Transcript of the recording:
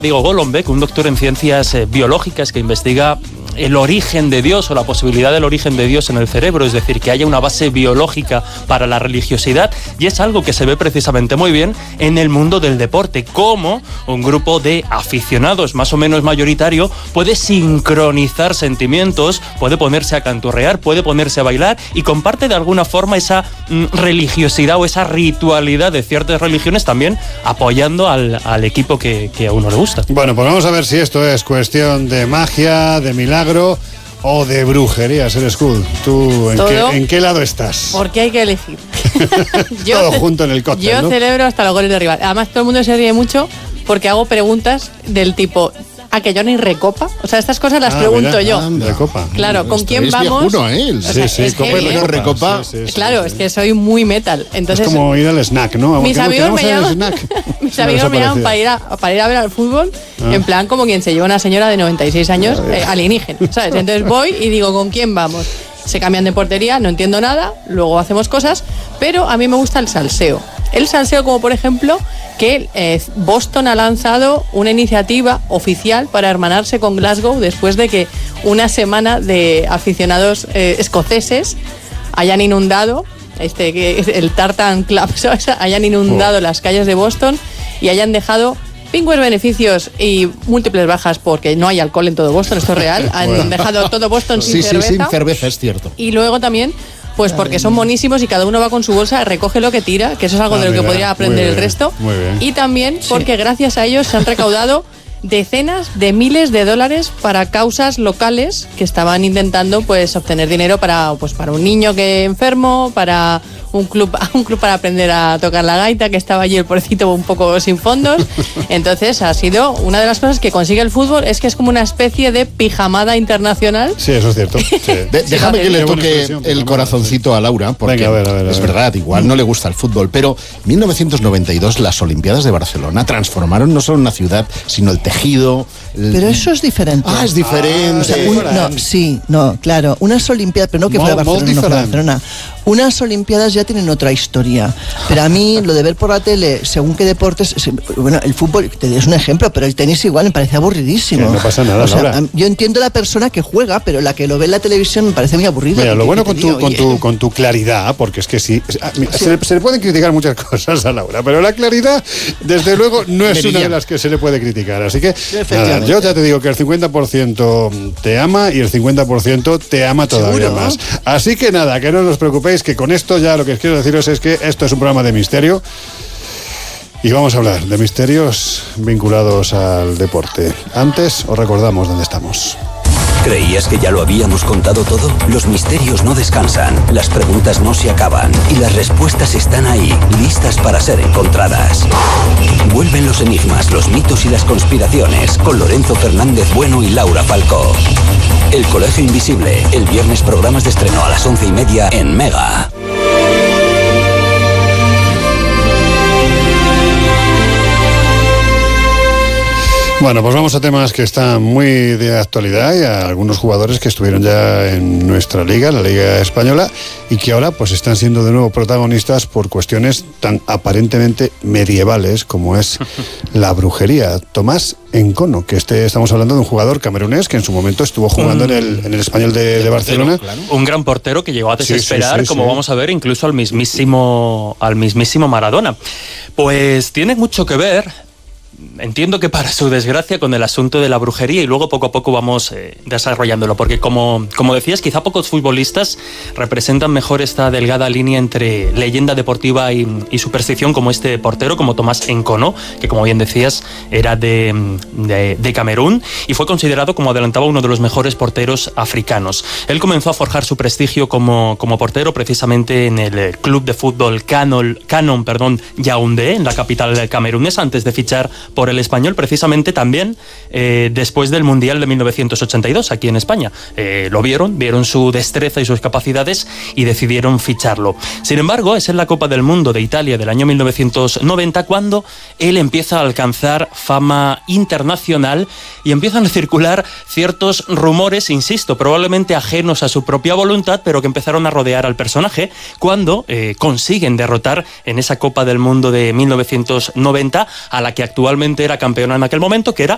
Diego Golombek, un doctor en ciencias biológicas que investiga el origen de Dios o la posibilidad del origen de Dios en el cerebro, es decir, que haya una base biológica para la religiosidad, y es algo que se ve precisamente muy bien en el mundo del deporte, cómo un grupo de aficionados más o menos mayoritario puede sincronizar sentimientos, puede ponerse a canturrear, puede ponerse a bailar y comparte de alguna forma esa religiosidad o esa ritualidad de ciertas religiones, también apoyando al equipo que a uno le gusta. Bueno, pues vamos a ver si esto es cuestión de magia, de milagro o de brujería, Ser School. ¿Tú en qué lado estás? Porque hay que elegir. Todo junto en el cóctel, yo ¿no? celebro hasta los goles de rival. Además, todo el mundo se ríe mucho porque hago preguntas del tipo... ¿A que yo ni recopa? O sea, estas cosas las pregunto yo. Recopa. Claro, ¿con quién es vamos? Viejuno, ¿eh? Sí, copa y recopa. Claro, es que soy muy metal. Entonces, es como ir al snack, ¿no? Mis amigos me llaman para ir a ver al fútbol, en plan como quien se lleva una señora de 96 años alienígena, ¿sabes? Entonces voy y digo, ¿con quién vamos? Se cambian de portería, no entiendo nada, luego hacemos cosas, pero a mí me gusta el salseo. El salseo, como por ejemplo que Boston ha lanzado una iniciativa oficial para hermanarse con Glasgow después de que una semana de aficionados escoceses hayan inundado el Tartan Club, ¿sabes? Hayan inundado las calles de Boston y hayan dejado pingües beneficios y múltiples bajas porque no hay alcohol en todo Boston, esto es real. Han dejado todo Boston sin cerveza. Sí, sin cerveza, es cierto. Y luego también... Pues porque son monísimos y cada uno va con su bolsa, recoge lo que tira, que eso es algo de lo que podría aprender el resto. Muy bien. Y también porque gracias a ellos se han recaudado decenas de miles de dólares para causas locales que estaban intentando pues obtener dinero para un niño que enfermo, para un club para aprender a tocar la gaita, que estaba allí el pobrecito un poco sin fondos. Entonces ha sido una de las cosas que consigue el fútbol, es que es como una especie de pijamada internacional. Sí, eso es cierto. Sí. Déjame que le toque el corazoncito a Laura, porque venga, a ver. Es verdad, igual no le gusta el fútbol, pero 1992 las Olimpiadas de Barcelona transformaron no solo una ciudad, sino el tejido. Pero eso es diferente. Ah, es diferente. Claro, unas Olimpiadas, pero no que fuera Barcelona, no fuera Barcelona. Unas Olimpiadas ya tienen otra historia. Pero a mí, lo de ver por la tele, según qué deportes, bueno, el fútbol, te es un ejemplo, pero el tenis igual me parece aburridísimo. No pasa nada, Laura. Yo entiendo la persona que juega, pero la que lo ve en la televisión me parece muy aburrido. Mira, lo bueno con tu claridad, porque es que sí. Se le pueden criticar muchas cosas a Laura, pero la claridad, desde luego, no es una de las que se le puede criticar. Así que, nada, yo ya te digo que el 50% te ama y el 50% te ama todavía ¿seguro? Más. Así que nada, que no os preocupéis, que con esto ya lo que quiero deciros es que esto es un programa de misterio y vamos a hablar de misterios vinculados al deporte. Antes os recordamos dónde estamos. ¿Creías que ya lo habíamos contado todo? Los misterios no descansan, las preguntas no se acaban y las respuestas están ahí, listas para ser encontradas. Vuelven los enigmas, los mitos y las conspiraciones con Lorenzo Fernández Bueno y Laura Falcó. El Colegio Invisible, el viernes programas de estreno a las 11:30 en Mega. Bueno, pues vamos a temas que están muy de actualidad y a algunos jugadores que estuvieron ya en nuestra liga, la Liga Española, y que ahora pues están siendo de nuevo protagonistas por cuestiones tan aparentemente medievales como es la brujería. Tomás Encono, que estamos hablando de un jugador camerunés que en su momento estuvo jugando en el Español de Barcelona. Claro. Un gran portero que llegó a desesperar, como vamos a ver, incluso al mismísimo Maradona. Pues tiene mucho que ver, entiendo que para su desgracia, con el asunto de la brujería, y luego poco a poco vamos desarrollándolo, porque como decías, quizá pocos futbolistas representan mejor esta delgada línea entre leyenda deportiva y superstición como este portero, como Tomás Encono, que como bien decías era de Camerún y fue considerado, como adelantaba, uno de los mejores porteros africanos. Él comenzó a forjar su prestigio como portero precisamente en el club de fútbol Canon Yaoundé, en la capital camerunesa, antes de fichar por el Español, precisamente también después del Mundial de 1982 aquí en España. Lo vieron su destreza y sus capacidades y decidieron ficharlo. Sin embargo, es en la Copa del Mundo de Italia del año 1990 cuando él empieza a alcanzar fama internacional y empiezan a circular ciertos rumores, insisto, probablemente ajenos a su propia voluntad, pero que empezaron a rodear al personaje cuando consiguen derrotar en esa Copa del Mundo de 1990 a la que actualmente era campeona en aquel momento, que era